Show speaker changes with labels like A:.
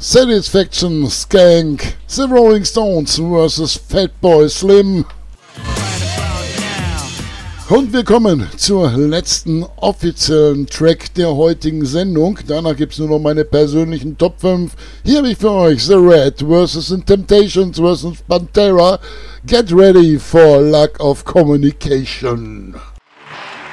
A: Satisfaction Skank, The Rolling Stones vs. Fatboy Slim. Und wir kommen zur letzten offiziellen Track der heutigen Sendung. Danach gibt es nur noch meine persönlichen Top 5. Hier habe ich für euch The Red vs. The Temptations vs. Pantera. Get ready for lack of communication.